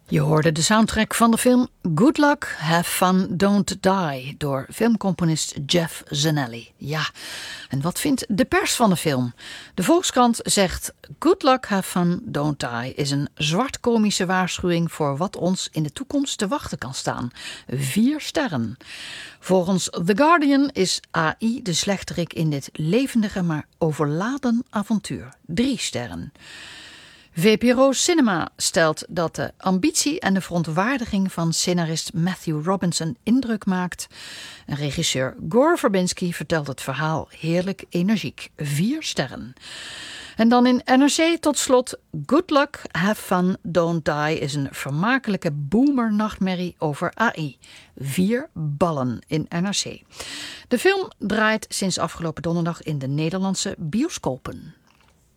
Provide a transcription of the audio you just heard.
Je hoorde de soundtrack van de film Good Luck, Have Fun, Don't Die door filmcomponist Jeff Zanelli. Ja, en wat vindt de pers van de film? De Volkskrant zegt Good Luck, Have Fun, Don't Die is een zwart-komische waarschuwing voor wat ons in de toekomst te wachten kan staan. 4 sterren. Volgens The Guardian is AI de slechterik in dit levendige maar overladen avontuur. 3 sterren. VPRO Cinema stelt dat de ambitie en de verontwaardiging van scenarist Matthew Robinson indruk maakt. En regisseur Gore Verbinski vertelt het verhaal heerlijk energiek. 4 sterren. En dan in NRC tot slot Good Luck, Have Fun, Don't Die is een vermakelijke boomer-nachtmerrie over AI. 4 ballen in NRC. De film draait sinds afgelopen donderdag in de Nederlandse bioscopen.